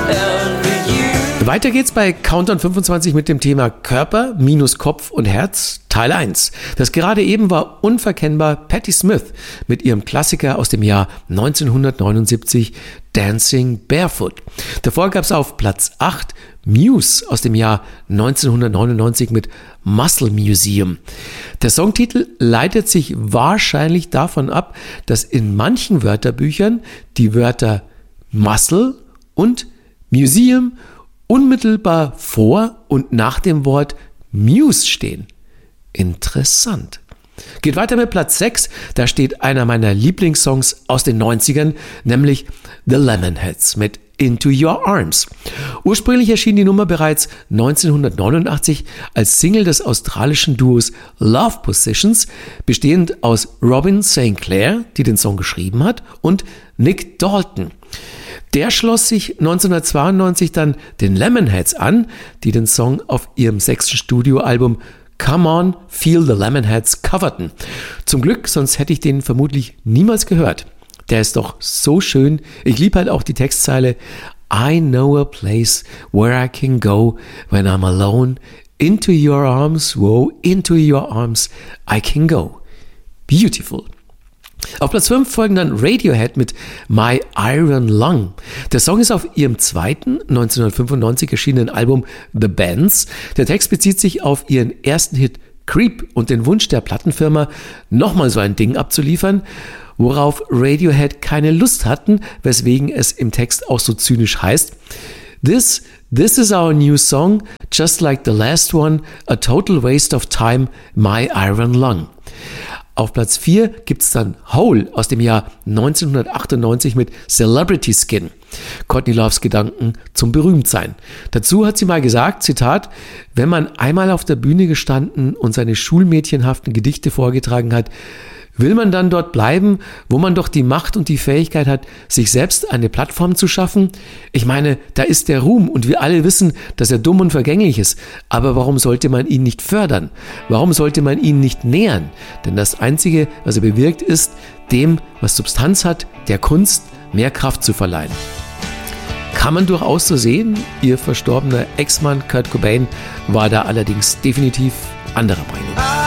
Weiter geht's bei Countdown 25 mit dem Thema Körper minus Kopf und Herz, Teil 1. Das gerade eben war unverkennbar Patti Smith mit ihrem Klassiker aus dem Jahr 1979, Dancing Barefoot. Davor gab's auf Platz 8 Muse aus dem Jahr 1999 mit Muscle Museum. Der Songtitel leitet sich wahrscheinlich davon ab, dass in manchen Wörterbüchern die Wörter Muscle und Museum unmittelbar vor und nach dem Wort Muse stehen. Interessant. Geht weiter mit Platz 6, da steht einer meiner Lieblingssongs aus den 90ern, nämlich The Lemonheads mit Into Your Arms. Ursprünglich erschien die Nummer bereits 1989 als Single des australischen Duos Love Positions, bestehend aus Robin St. Clair, die den Song geschrieben hat, und Nick Dalton. Der schloss sich 1992 dann den Lemonheads an, die den Song auf ihrem 6. Studioalbum Come On, Feel the Lemonheads coverten. Zum Glück, sonst hätte ich den vermutlich niemals gehört. Der ist doch so schön. Ich liebe halt auch die Textzeile I know a place where I can go when I'm alone. Into your arms, whoa, into your arms I can go. Beautiful. Auf Platz 5 folgen dann Radiohead mit My Iron Lung. Der Song ist auf ihrem zweiten, 1995 erschienenen Album The Bands. Der Text bezieht sich auf ihren ersten Hit Creep und den Wunsch der Plattenfirma, nochmal so ein Ding abzuliefern, worauf Radiohead keine Lust hatten, weswegen es im Text auch so zynisch heißt: This is our new song, just like the last one, a total waste of time, My Iron Lung. Auf Platz 4 gibt's dann Hole aus dem Jahr 1998 mit Celebrity Skin. Courtney Loves Gedanken zum Berühmtsein. Dazu hat sie mal gesagt, Zitat, wenn man einmal auf der Bühne gestanden und seine schulmädchenhaften Gedichte vorgetragen hat, will man dann dort bleiben, wo man doch die Macht und die Fähigkeit hat, sich selbst eine Plattform zu schaffen? Ich meine, da ist der Ruhm und wir alle wissen, dass er dumm und vergänglich ist. Aber warum sollte man ihn nicht fördern? Warum sollte man ihn nicht nähern? Denn das Einzige, was er bewirkt, ist, dem, was Substanz hat, der Kunst, mehr Kraft zu verleihen. Kann man durchaus so sehen. Ihr verstorbener Ex-Mann Kurt Cobain war da allerdings definitiv anderer Meinung.